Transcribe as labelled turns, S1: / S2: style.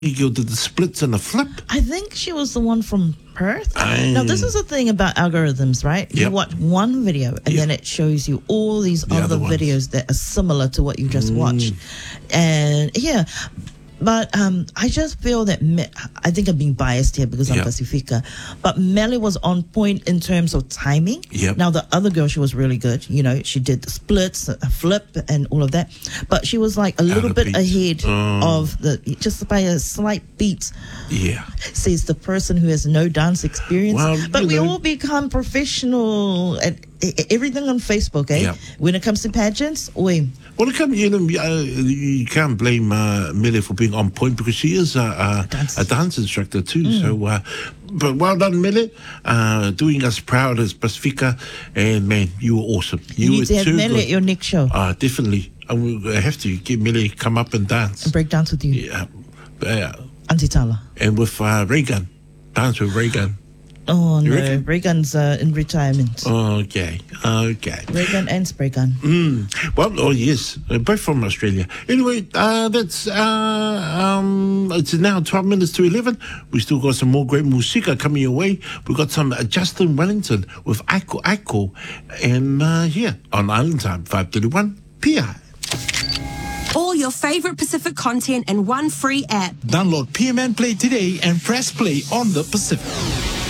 S1: You did the splits and the flip.
S2: I think she was the one from Perth. Now, this is the thing about algorithms, right? You
S1: Yep.
S2: watch one video and then it shows you all these
S1: The
S2: other
S1: other ones.
S2: videos that are similar to what you just watched. And yeah, but I just feel that I think I'm being biased here because I'm
S1: Yep.
S2: Pacifica, but Melly was on point in terms of timing.
S1: Yep.
S2: Now, the other girl, she was really good. You know, she did the splits, a flip, and all of that. But she was like a little
S1: of
S2: bit
S1: beat.
S2: ahead of just by a slight beat.
S1: Yeah.
S2: Says the person who has no dance experience.
S1: Well,
S2: but
S1: you
S2: we
S1: know.
S2: all become professional at everything on Facebook, eh?
S1: Yeah.
S2: When it comes to pageants, oi.
S1: Well, you can't blame Millie for being on point because she is a dance instructor too. So, but well done, Millie, doing us proud as Pacifica. And man, you were awesome.
S2: You
S1: were
S2: need to have
S1: too
S2: Melly
S1: good.
S2: at your next show
S1: Definitely. I will have to get Millie come up and dance.
S2: and break dance with you,
S1: Yeah.
S2: Auntie Tala.
S1: And with Reagan. Dance with Reagan.
S2: Oh
S1: You
S2: no,
S1: reckon?
S2: Reagan's in retirement.
S1: Okay.
S2: Reagan and Spraygun.
S1: Well, oh yes, both from Australia. Anyway, that's it's now 12 minutes to 11. We still got some more great musica coming your way. We got some Justin Wellington with Aiko, and here on Island Time 5:31 PI.
S3: All your favorite Pacific content in one free app.
S4: Download PMN Play today and press play on the Pacific.